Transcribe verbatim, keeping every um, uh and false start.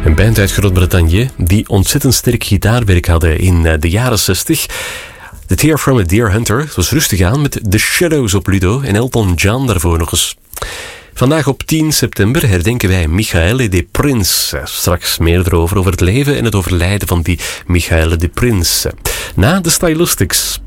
Een band uit Groot-Brittannië die ontzettend sterk gitaarwerk hadden in de jaren zestig. The Tear from a Deer Hunter. Het was rustig aan met The Shadows op Ludo en Elton John daarvoor nog eens. Vandaag op tien september herdenken wij Michaele de Prins. Straks meer erover, over het leven en het overlijden van die Michaele de Prins. Na de Stylistics.